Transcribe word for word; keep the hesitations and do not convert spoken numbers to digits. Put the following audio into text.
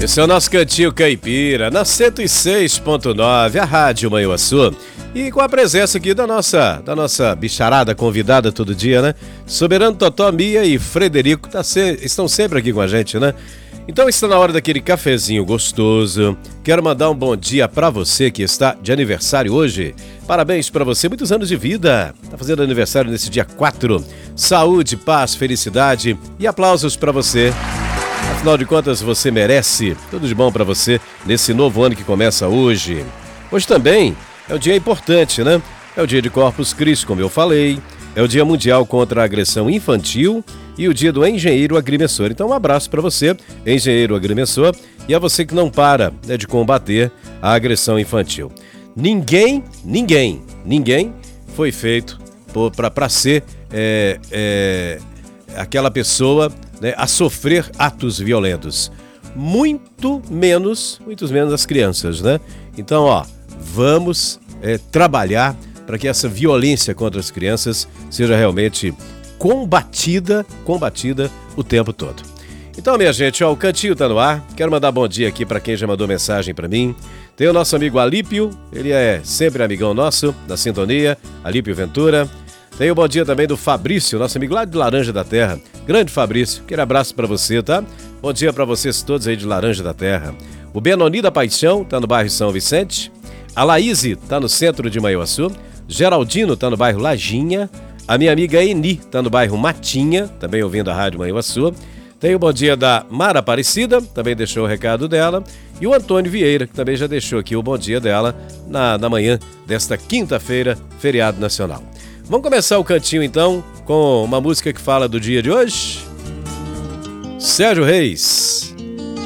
Esse é o nosso Cantinho Caipira, na cento e seis ponto nove, a Rádio Manhuaçu. E com a presença aqui da nossa, da nossa bicharada convidada todo dia, né? Soberano Totó, Mia e Frederico tá se, estão sempre aqui com a gente, né? Então está na hora daquele cafezinho gostoso. Quero mandar um bom dia para você que está de aniversário hoje. Parabéns para você, muitos anos de vida. Tá fazendo aniversário nesse dia quatro. Saúde, paz, felicidade e aplausos para você. Afinal de contas, você merece. Tudo de bom para você nesse novo ano que começa hoje. Hoje também é um dia importante, né? É o dia de Corpus Christi, como eu falei. É o dia mundial contra a agressão infantil e o dia do engenheiro agrimensor. Então um abraço para você, engenheiro agrimensor, e a você que não para, né, de combater a agressão infantil. Ninguém, ninguém, ninguém foi feito para ser é, é, aquela pessoa, né, a sofrer atos violentos. Muito menos, muito menos as crianças, né? Então, ó, vamos é, trabalhar para que essa violência contra as crianças seja realmente combatida, combatida o tempo todo. Então, minha gente, ó, o Cantinho tá no ar. Quero mandar bom dia aqui para quem já mandou mensagem para mim. Tem o nosso amigo Alípio, ele é sempre amigão nosso, da sintonia, Alípio Ventura. Tem o bom dia também do Fabrício, nosso amigo lá de Laranja da Terra. Grande Fabrício, aquele abraço para você, tá? Bom dia para vocês todos aí de Laranja da Terra. O Benoni da Paixão tá no bairro São Vicente. A Laíse tá no centro de Manhuaçu. Geraldino tá no bairro Lajinha. A minha amiga Eni tá no bairro Matinha, também ouvindo a Rádio Manhuaçu. Tem o bom dia da Mara Aparecida, também deixou o recado dela. E o Antônio Vieira, que também já deixou aqui o bom dia dela na, na manhã desta quinta-feira, feriado nacional. Vamos começar o cantinho então com uma música que fala do dia de hoje? Sérgio Reis.